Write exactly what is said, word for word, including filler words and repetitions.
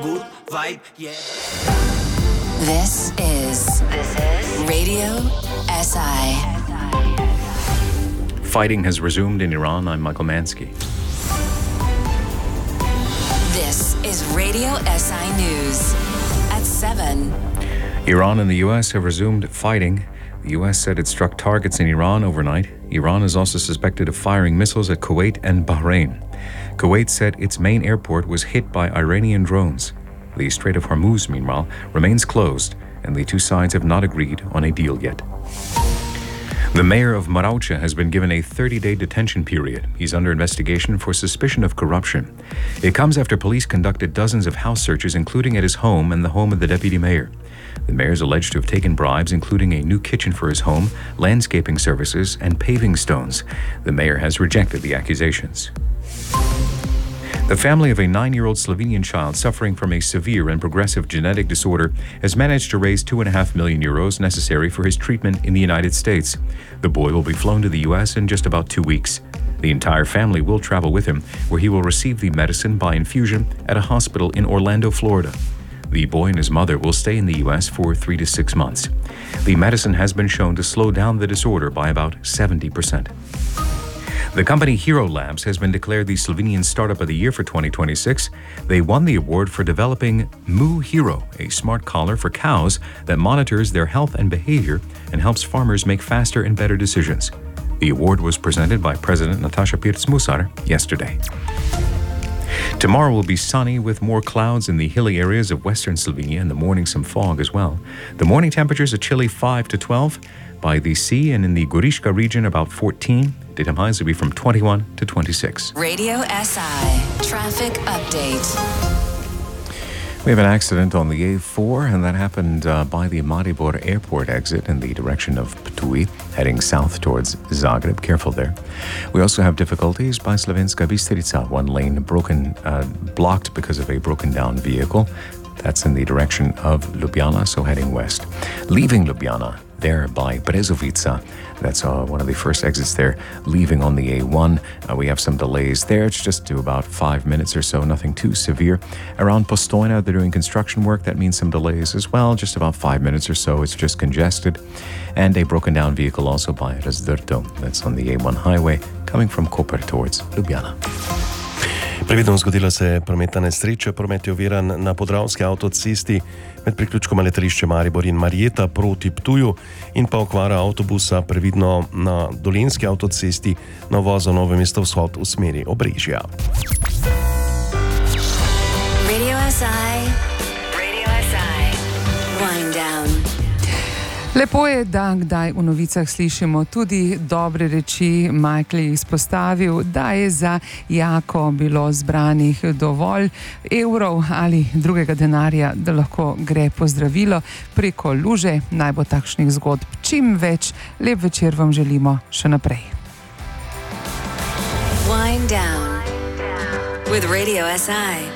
boot vibe, yeah. This is this is Radio S I. Fighting has resumed in Iran. I'm Michael Mansky. This is Radio S I News at seven. Iran and the U S have resumed fighting. The U S said it struck targets in Iran overnight. Iran is also suspected of firing missiles at Kuwait and Bahrain. Kuwait said its main airport was hit by Iranian drones. The Strait of Hormuz, meanwhile, remains closed, and the two sides have not agreed on a deal yet. The mayor of Maraucha has been given a thirty-day detention period. He's under investigation for suspicion of corruption. It comes after police conducted dozens of house searches, including at his home and the home of the deputy mayor. The mayor is alleged to have taken bribes, including a new kitchen for his home, landscaping services, and paving stones. The mayor has rejected the accusations. The family of a nine-year-old Slovenian child suffering from a severe and progressive genetic disorder has managed to raise two and a half million euros necessary for his treatment in the United States. The boy will be flown to the U S in just about two weeks. The entire family will travel with him, where he will receive the medicine by infusion at a hospital in Orlando, Florida. The boy and his mother will stay in the U S for three to six months. The medicine has been shown to slow down the disorder by about seventy percent. The company Hero Labs has been declared the Slovenian Startup of the Year for twenty twenty-six. They won the award for developing Moo Hero, a smart collar for cows that monitors their health and behavior and helps farmers make faster and better decisions. The award was presented by President Nataša Pirc-Musar yesterday. Tomorrow will be sunny with more clouds in the hilly areas of western Slovenia. In the morning, some fog as well. The morning temperatures a chilly five to twelve. By the sea and in the Goriška region, about fourteen. Daytime highs will be from twenty-one to twenty-six. Radio S I traffic update. We have an accident on the A four, and that happened uh, by the Maribor airport exit in the direction of Ptuj, heading south towards Zagreb. Careful there. We also have difficulties by Slovenska Bistrica, one lane broken, uh, blocked because of a broken down vehicle. That's in the direction of Ljubljana, so heading west. Leaving Ljubljana, there by Brezovica. That's uh, one of the first exits there, leaving on the A one. Uh, we have some delays there. It's just to about five minutes or so, nothing too severe. Around Postojna, they're doing construction work. That means some delays as well, just about five minutes or so. It's just congested. And a broken down vehicle also by Razdrto. That's on the A one highway, coming from Koper towards Ljubljana. Previdno zgodila se je prometna nesreča, promet je oviran na Podravski avtocesti med priključkoma letališče Maribor in Marjeta proti Ptuju in pa okvara avtobusa previdno na Dolenjski avtocesti na uvozu Novo mesto vzhod v smeri Obrežja. Radio S I, Radio S I, Wind Down. Lepo je, da kdaj v novicah slišimo tudi dobre reči. Michael je izpostavil, da je za Jako bilo zbranih dovolj evrov ali drugega denarja, da lahko gre pozdravilo preko luže. Naj bo takšnih zgodb čim več. Lep večer vam želimo še naprej. Wind Down with Radio S I.